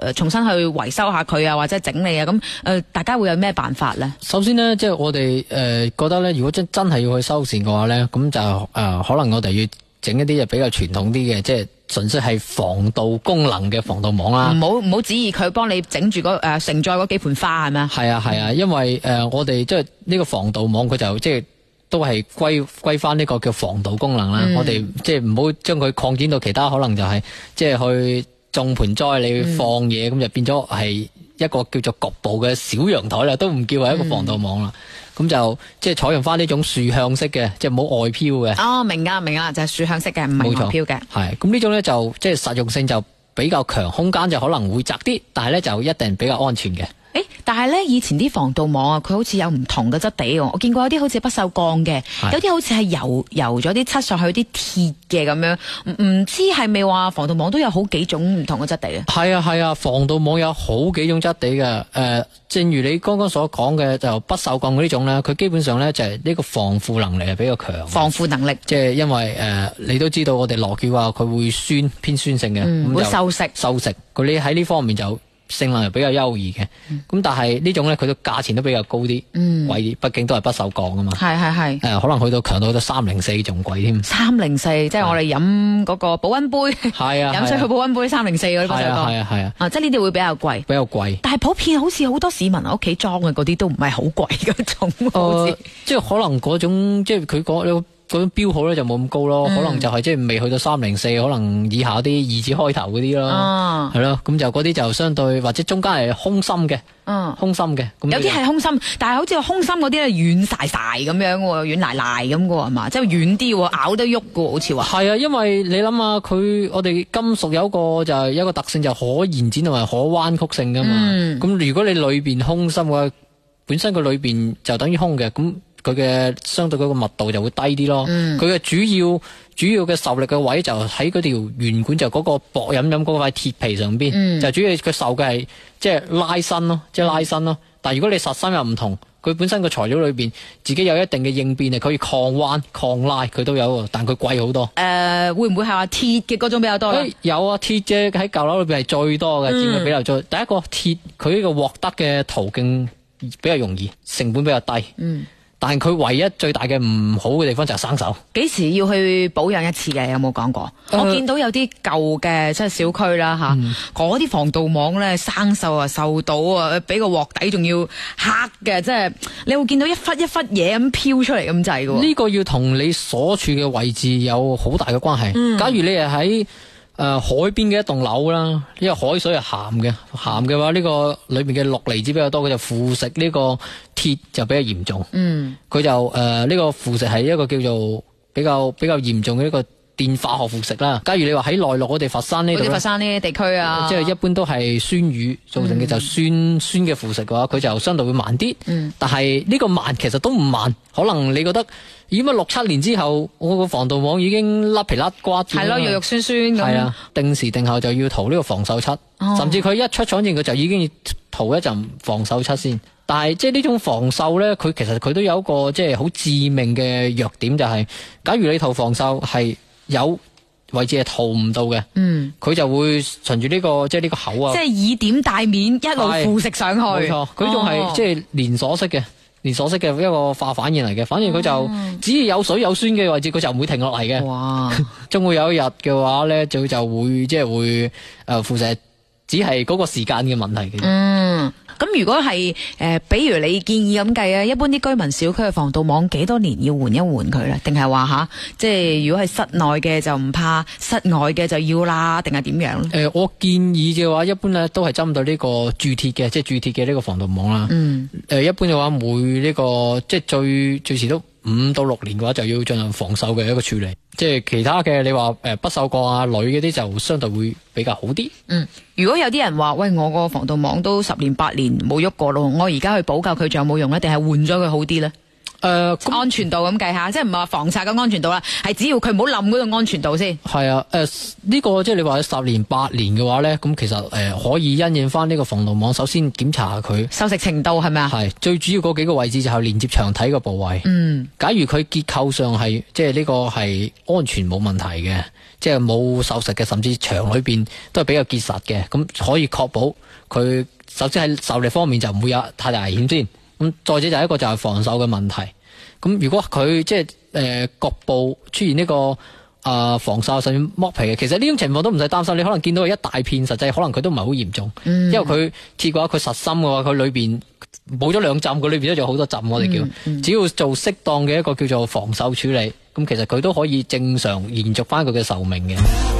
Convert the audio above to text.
重新去維修下佢啊，或者整理啊，咁大家會有咩辦法咧？ 首先呢，即係我哋覺得咧，如果真係要去修繕嘅話咧，咁就可能我哋要整一啲比較傳統啲嘅，即係純粹係防盜功能嘅防盜網啦。 唔好指意佢幫你整住承載嗰幾盆花係咪？ 係啊，因為我哋即係呢個防盜網，佢就即係都係歸翻呢個叫防盜功能啦。我哋即係唔好將佢擴展到其他，可能就係即係去種盆栽你放嘢，咁就變咗係一個叫做局部嘅小陽台啦，都唔叫係一個防盜網啦。咁就即係採用翻呢種豎向式嘅，即係冇外飄嘅。 哦，明啊，就係豎向式嘅，唔係外飄嘅。 係咁呢種咧就即係實用性就比較強，空間就可能會窄啲，但係咧就一定比較安全嘅。 但係咧，以前啲防盜網啊，佢好似有唔同嘅質地喎。我見過有啲好似不鏽鋼嘅，有啲好似係油咗啲漆上去啲鐵嘅咁樣。唔知係咪話防盜網都有好幾種唔同嘅質地咧？ 係啊，防盜網有好幾種質地嘅。正如你剛剛所講嘅，就不鏽鋼呢種咧，佢基本上咧就係呢個防腐能力係比較強。 防腐能力， 即係因為你都知道我哋螺結話佢會偏酸性嘅， 會收食。 佢哋喺呢方面就性能係比較優異嘅，咁但係呢種咧佢都價錢都比較高啲，貴啲，畢竟都係不鏽鋼啊嘛。 係可能去到強到去到304仲貴添。 304即係我哋飲嗰個保溫杯，飲水去保溫杯304嗰啲不鏽鋼。 係啊， 即係呢啲會比較貴。但係普遍好似好多市民屋企裝嘅嗰啲都唔係好貴嗰種，好似即係可能嗰種即係佢嗰種標號咧就冇咁高咯，可能就係即係未去到304，可能以下啲2字開頭嗰啲咯，係咯，咁就嗰啲就相對或者中間係空心嘅， 有啲係空心，但係好似空心嗰啲咧軟晒咁樣喎，軟賴賴咁嘅係嘛，即係軟啲咬得喐嘅好似話。係啊，因為你諗下我哋金屬有一個就係一個特性就可延展同埋可彎曲性噶嘛，咁如果你裏邊空心嘅話，本身佢裏邊就等於空嘅，咁佢嘅相對嗰個密度就會低啲咯。佢嘅主要嘅受力嘅位就喺嗰條圓管，就嗰個薄飲嗰塊鐵皮上邊，就主要佢受嘅係即係拉伸咯，但係如果你實心又唔同，佢本身個材料裏邊自己有一定嘅應變力，可以抗彎抗拉，佢都有，但佢貴好多。 會唔會係話鐵嘅嗰種比較多咧？ 有啊，鐵嘅喺舊樓裏邊係最多嘅，佔嘅比較最。第一個鐵佢呢個獲得嘅途徑比較容易，成本比較低。但係佢唯一最大嘅唔好嘅地方就係生鏽。幾時要去保養一次嘅？有冇講過？我見到有啲舊嘅即係小區啦吓，嗰啲防盜網咧生鏽啊，鏽到啊，俾個鑊底仲要黑嘅，即係你會見到一忽一忽嘢咁飄出嚟咁滯嘅。呢個要同你所處嘅位置有好大嘅關係。假如你係喺海邊嘅一棟樓啦，因為海水係鹹嘅話，呢個裏面嘅氯離子比較多，佢就腐蝕呢個鐵就比較嚴重。佢就呢個腐蝕係一個叫做比較嚴重嘅一個電化學腐蝕啦。假如你話喺內陸我哋佛山呢度， 佛山呢啲地區啊， 即係一般都係酸雨造成嘅，就酸嘅腐蝕嘅話，佢就相對會慢啲。但係呢個慢其實都唔慢，可能你覺得咦乜6-7年之後我個防盜網已經甩皮甩骨， 係咯，肉肉酸酸咁。 係啊，定時定候就要塗呢個防鏽漆，甚至佢一出廠前佢就已經要塗一陣防鏽漆先。但係即係呢種防鏽咧，佢其實佢都有一個即係好致命嘅弱點，就係假如你塗防鏽係有位置係塗唔到嘅，佢就會循住呢個即係呢個口啊， 即係以點帶面一路腐蝕上去。 冇錯，佢仲係即係連鎖式嘅一個化反應嚟嘅。反正佢就只要有水有酸嘅位置，佢就唔會停落嚟嘅。哇！終會有一日嘅話咧，就會即係會腐蝕，只係嗰個時間嘅問題嘅。 咁如果係比如你建議咁計啊，一般啲居民小區嘅防盜網幾多年要換一換佢咧？定係話即係如果係室內嘅就唔怕，室外嘅就要啦？定係點樣咧？ 我建議嘅話，一般咧都係針對呢個鑄鐵嘅，即係鑄鐵嘅呢個防盜網啦。一般嘅話，每呢個即係最遲都5到6年嘅話，就要進行防鏽嘅一個處理。即係其他嘅，你話不鏽鋼啊、鋁嗰啲就相對會比較好啲。 如果有啲人話喂，我個防盜網都10年8年冇喐過咯，我而家去補救佢仲有冇用咧？定係換咗佢好啲咧？ 安全度咁計下，即係唔係話防曬嘅安全度啦，係只要佢唔好冧嗰個安全度先。 係啊，呢個即係你話10年8年嘅話咧，咁其實可以因應翻呢個防盜網，首先檢查下佢鏽蝕程度係咪啊？ 係最主要嗰幾個位置就係連接牆體嘅部位。假如佢結構上係即係呢個係安全冇問題嘅，即係冇鏽蝕嘅，甚至牆裏邊都係比較結實嘅，咁可以確保佢首先喺受力方面就唔會有太大危險先。咁再者就係一個就係防鏽嘅問題。咁如果佢即係局部出現呢個防鏽甚至剝皮嘅，其實呢種情況都唔使擔心。你可能見到佢一大片，實際可能佢都唔係好嚴重。因為佢鐵嘅話，佢實心嘅話，佢裏邊冇咗2浸，佢裏邊都仲有好多浸。我哋叫只要做適當嘅一個叫做防鏽處理，咁其實佢都可以正常延續翻佢嘅壽命嘅。